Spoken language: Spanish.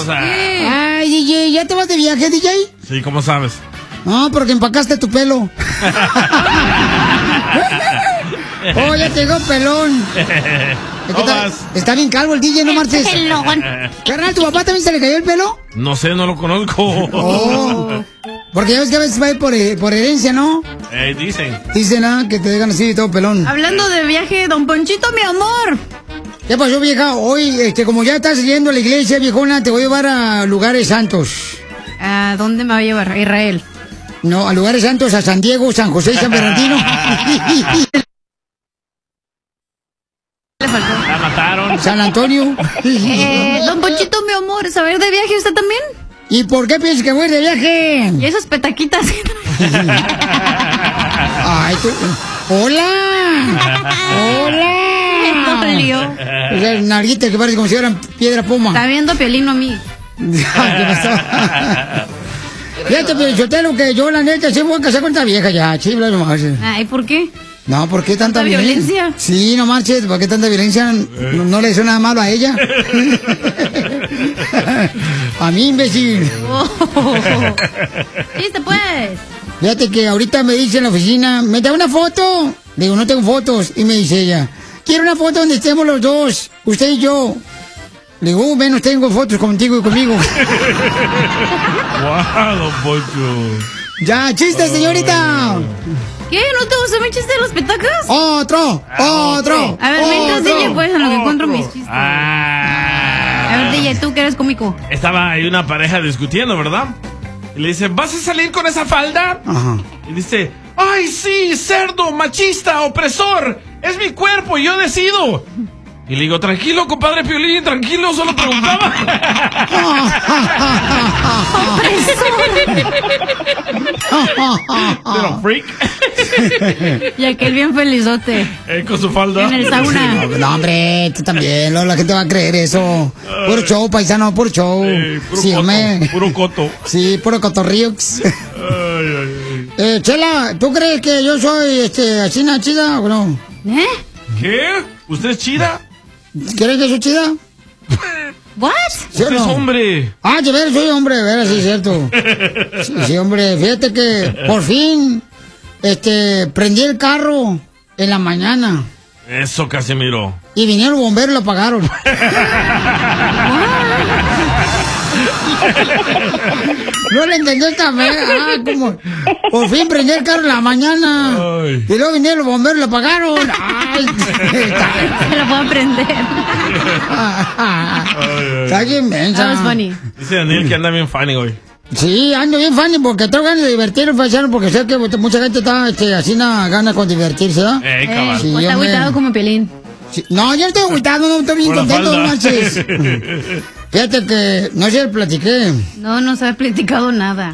cosa. Ay, DJ, ¿ya te vas de viaje, DJ? Sí, ¿cómo sabes? No, porque empacaste tu pelo. Oh, ya te llegó pelón. Está bien calvo el DJ, no marches. Pelón. Carnal, ¿tu papá también se le cayó el pelo? No sé, no lo conozco. Oh, porque ya ves que a veces va a ir por herencia, ¿no? Dicen. Dicen, que te dejan así todo pelón. Hablando de viaje, don Ponchito, mi amor. ¿Qué pasó, vieja? Hoy, como ya estás yendo a la iglesia, viejona, te voy a llevar a lugares santos. ¿A dónde me va a llevar? ¿A Israel? No, a lugares santos, a San Diego, San José y San Bernardino. La mataron. San Antonio. Don Ponchito, mi amor, ¿saber de viaje usted también? ¿Y por qué piensas que voy de viaje? ¿Y esas petaquitas? Ay, tú... ¡Hola! ¡Hola! El narguita que parece como si fueran piedra puma. Está viendo Piolino a mí. ¿Qué pasó? Fíjate, pero yo te lo que yo, la neta, sí me voy a casar con esta vieja ya, chibla nomás. Ay, ¿por qué? No, ¿por qué tanta violencia? Sí, no marches, ¿por qué tanta violencia? No le hizo nada malo a ella. A mí, imbécil. Chiste, pues. Fíjate que ahorita me dice en la oficina, ¿me da una foto? Digo, no tengo fotos. Y me dice ella, quiero una foto donde estemos los dos, usted y yo. Le digo, menos tengo fotos contigo y conmigo. ¡Wow, don Poncho! Ya, chiste, señorita. ¿Qué? ¿No te gustó mi chiste de los petacas? Otro. A ver, mientras DJ, pues, en lo que encuentro mis chistes. A ver, DJ, tú que eres cómico. Estaba ahí una pareja discutiendo, ¿verdad? Y le dice, ¿vas a salir con esa falda? Ajá. Y dice, ¡ay, sí, cerdo, machista, opresor! ¡Es mi cuerpo y yo decido! Y le digo, tranquilo, compadre Piolín, tranquilo, solo preguntaba. Pero freak. Y aquel bien felizote. Con su falda. En el sauna. No, hombre, tú también, la gente va a creer eso. Puro show, paisano, puro show. Puro Sí, coto, hombre. puro coto. Sí, puro cotorrío. Chela, ¿tú crees que yo soy, así, chida o no? ¿Qué? ¿Usted es chida? ¿Crees que soy chida? ¿What? ¿Sí o Usted no? es hombre. De veras soy hombre, de veras, sí, es cierto. Sí, hombre, fíjate que por fin, prendí el carro en la mañana. Eso, Casimiro. Y vinieron los bomberos y lo apagaron. No le entendí esta vez. Como por fin prendí el carro en la mañana. Ay. Y luego vinieron los bomberos y lo apagaron. Ay, Se lo puedo aprender. está bien mensa. That was funny. Dice Daniel que anda bien funny hoy. Sí, ando bien funny porque tengo ganas de divertirme, paisano, porque sé que mucha gente está así gana con divertirse, ¿verdad? Cabal. Sí, Está hombre. agüitado como Piolín. Sí. No, yo no estoy agüitado, no estoy bien Por la contento, falda. no manches. Fíjate que no sé, platiqué. No se ha platicado nada.